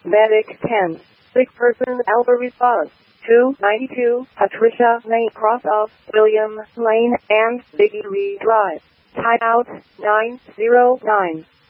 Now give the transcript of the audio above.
Medic 10. Sick person Alpha response. 292 Patricia Lane cross of William Lane and Biggie Lee Drive. Timeout 909.